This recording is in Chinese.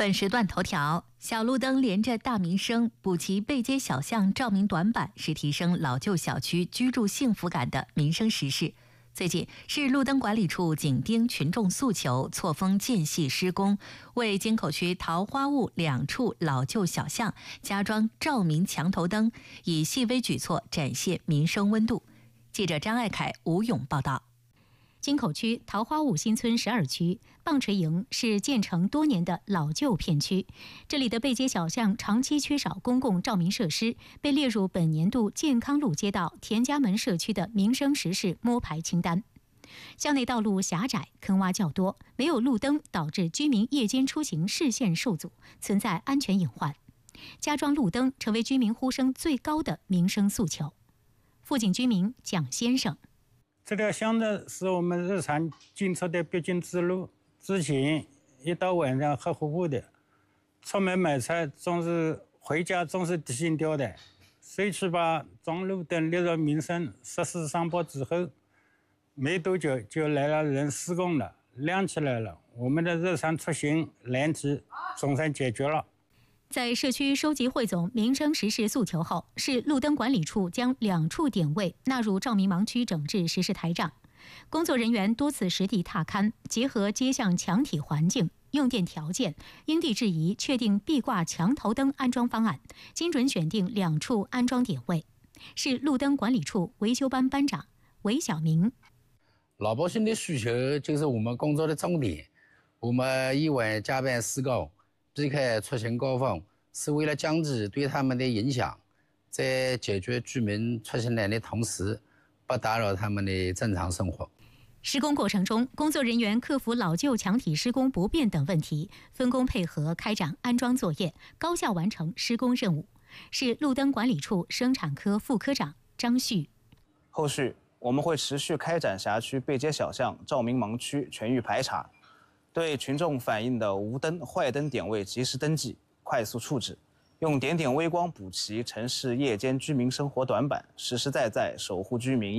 本时段头条：小路灯连着大民生，补齐背街小巷照明短板，是提升老旧小区居住幸福感的民生实事。最近，市路灯管理处紧盯群众诉求，错峰间隙施工，为京口区桃花坞2处老旧小巷加装照明墙头灯，以细微举措展现民生温度。记者张爱凯、吴勇报道。 京口区桃花坞新村12区棒槌营是建成多年的老旧片区，这里的背街小巷长期缺少公共照明设施，被列入本年度健康路街道田家门社区的民生实事摸排清单。巷内道路狭窄，坑洼较多，没有路灯，导致居民夜间出行视线受阻，存在安全隐患。加装路灯成为居民呼声最高的民生诉求。附近居民蒋先生。 这条巷子是我们日常进出的必经之路，之前一到晚上黑乎乎的，出门买菜回家总是提心吊胆。社区把装路灯列入民生实事上报之后，没多久就来了人施工了，亮起来了，我们的日常出行难题总算解决了。 在社区收集汇总民生实事诉求后，市路灯管理处将2处点位纳入照明盲区整治实施台账。工作人员多次实地踏勘，结合街巷墙体环境、用电条件，因地制宜确定壁挂墙头灯安装方案，精准选定2处安装点位。市路灯管理处维修班班长韦小明： 老百姓的需求就是我们工作的重点，我们夜晚加班施工，避开出行高峰，是为了降低对他们的影响，在解决居民出行难的同时，不打扰他们的正常生活。 施工过程中，工作人员克服老旧墙体施工不便等问题，分工配合开展安装作业，高效完成施工任务。市路灯管理处生产科副科长张旭： 后续我们会持续开展辖区背街小巷照明盲区全域排查，对群众反映的无灯、坏灯点位及时登记，快速处置，用点点微光补齐城市夜间居民生活短板，实实在在守护居民